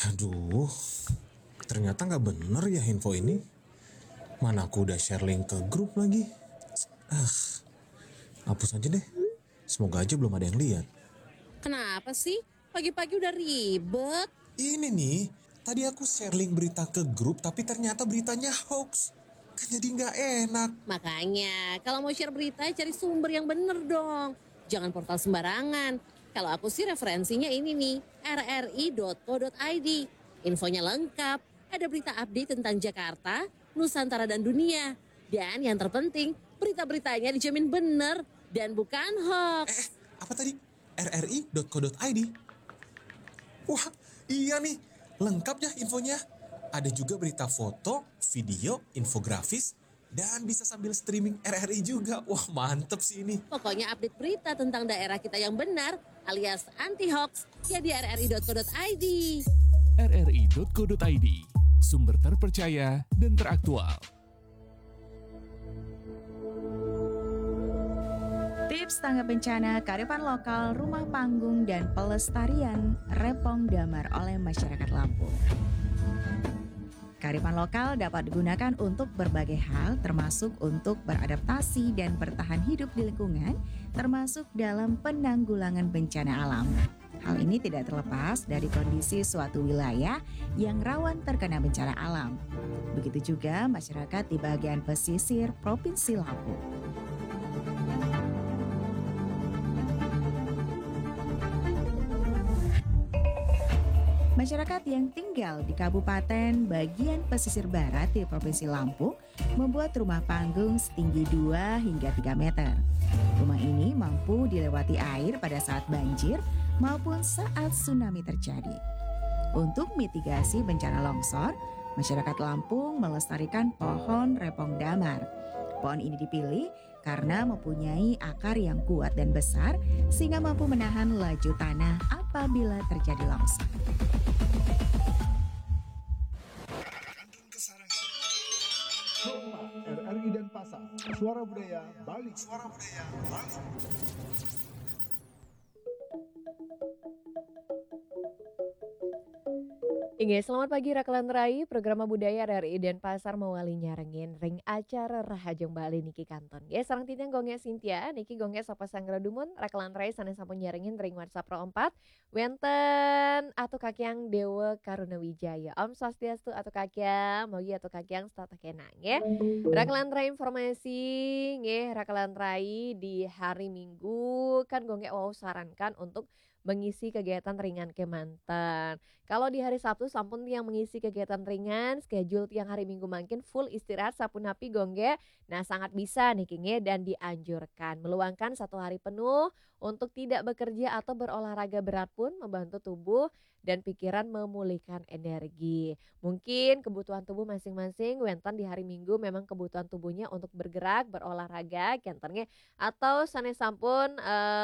Aduh, ternyata nggak bener ya info ini. Mana aku udah share link ke grup lagi. Ah, hapus aja deh. Semoga aja belum ada yang lihat. Kenapa sih? Pagi-pagi udah ribet. Ini nih, tadi aku share link berita ke grup tapi ternyata beritanya hoax. Kan jadi nggak enak. Makanya, kalau mau share berita, cari sumber yang bener dong. Jangan portal sembarangan. Kalau aku sih referensinya ini nih, rri.co.id. Infonya lengkap, ada berita update tentang Jakarta, Nusantara dan dunia. Dan yang terpenting, berita-beritanya dijamin bener dan bukan hoax. Apa tadi? rri.co.id. Wah, iya nih. Lengkap ya infonya. Ada juga berita foto, video, infografis, dan bisa sambil streaming RRI juga. Wah, mantep sih ini. Pokoknya update berita tentang daerah kita yang benar alias anti-hoax ya di rri.co.id. rri.co.id, sumber terpercaya dan teraktual. Tips tanggap bencana, kearifan lokal, rumah panggung, dan pelestarian Repong Damar oleh masyarakat Lampung. Kearifan lokal dapat digunakan untuk berbagai hal, termasuk untuk beradaptasi dan bertahan hidup di lingkungan, termasuk dalam penanggulangan bencana alam. Hal ini tidak terlepas dari kondisi suatu wilayah yang rawan terkena bencana alam. Begitu juga masyarakat di bagian pesisir Provinsi Lampung. Masyarakat yang tinggal di kabupaten bagian pesisir barat di Provinsi Lampung membuat rumah panggung setinggi 2 hingga 3 meter. Rumah ini mampu dilewati air pada saat banjir maupun saat tsunami terjadi. Untuk mitigasi bencana longsor, masyarakat Lampung melestarikan pohon repong damar. Pohon ini dipilih karena mempunyai akar yang kuat dan besar sehingga mampu menahan laju tanah apabila terjadi longsor. RRI Denpasar, Suara Budaya Bali. Selamat pagi Rakalan Rai, Programa Budaya RRI Denpasar mewali nyarengin ring acara Rahajeng Bali Niki Kanton. Sarang titiang gonge Cynthia, Niki gonge Sapa Sanggra Dumun, Rakalan Rai sanes sampun nyarengin ring WhatsApp Pro 4, Wenten atau kakyang Dewa Karuna Wijaya, Om Swastiastu atau kakyang, Mogi atau kakyang Stata Kenang ya. Rakalan Rai informasi, Rakalan Rai di hari Minggu kan gonge sarankan untuk mengisi kegiatan ringan Kemanten. Kalau di hari Sabtu sampun yang mengisi kegiatan ringan, schedule tiang hari Minggu makin full istirahat sapunapi gongge. Nah sangat bisa nih Kinge dan dianjurkan meluangkan 1 hari penuh untuk tidak bekerja atau berolahraga berat pun membantu tubuh dan pikiran memulihkan energi. Mungkin kebutuhan tubuh masing-masing wenten di hari Minggu memang kebutuhan tubuhnya untuk bergerak, berolahraga, kenternya atau sanes sampun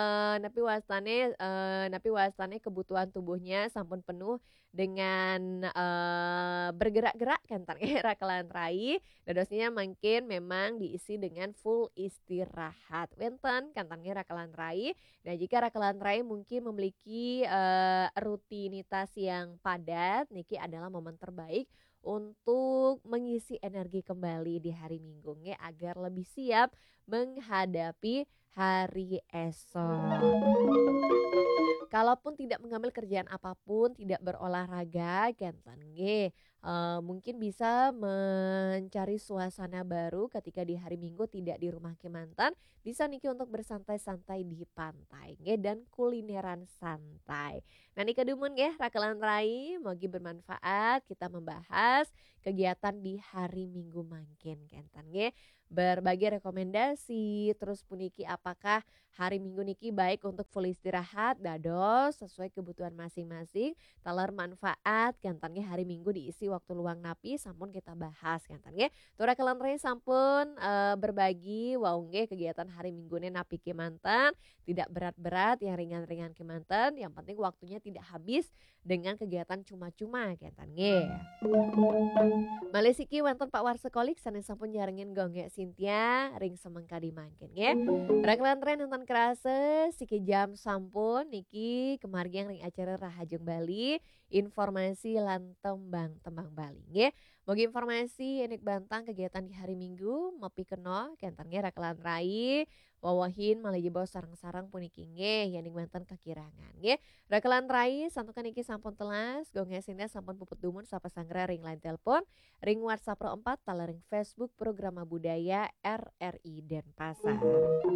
napi wastane kebutuhan tubuhnya sampun penuh dengan bergerak-gerak kentar era kelan rai dadosnya mungkin memang diisi dengan full istirahat wenten kantangnya rakalan rai. Nah jika rakalan rai mungkin memiliki rutinitas yang padat niki adalah momen terbaik untuk mengisi energi kembali di hari Minggu agar lebih siap menghadapi hari esok. Kalaupun tidak mengambil kerjaan apapun, tidak berolahraga, kenten mungkin bisa mencari suasana baru ketika di hari Minggu tidak di rumah Kemanten, bisa niki untuk bersantai-santai di pantai dan kulineran santai. Nah nika dumun rakalan rai, mogi bermanfaat kita membahas kegiatan di hari Minggu mangkin kenten berbagi rekomendasi terus puniki apakah hari Minggu niki baik untuk full istirahat dados sesuai kebutuhan masing-masing talar manfaat kantannya hari Minggu diisi waktu luang napi sampun kita bahas kantannya tura kelantre sampun berbagi waungge kegiatan hari Minggu napi Kemanten tidak berat-berat yang ringan-ringan Kemanten yang penting waktunya tidak habis dengan kegiatan cuma-cuma kantannya Malesiki wonten Pak Warsekolik sanes sampun nyarengin gongge Cynthia ring semengka dimangkin ya. Raglan tren nonton kerasa siki jam sampun niki kemargi yang ring acara Rahajeng Bali informasi lan tembang Bali ya. Moga informasi enik bantang kegiatan di hari Minggu mopi keno kentangnya Raglan Rai wawahin malah jebol sarang-sarang puniki nge yang bantang kekirangan ya. Raglan Rai santukan iki sampun telas gongesinnya sampun puput dumun sapa sangra ring line telepon ring WhatsApp Pro 4 tala ring Facebook Programa Budaya RRI Denpasar.